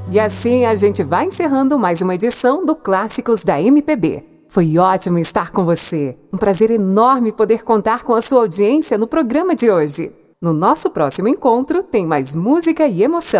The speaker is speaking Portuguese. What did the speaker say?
E assim a gente vai encerrando mais uma edição do Clássicos da MPB. Foi ótimo estar com você. Um prazer enorme poder contar com a sua audiência no programa de hoje. No nosso próximo encontro tem mais música e emoção.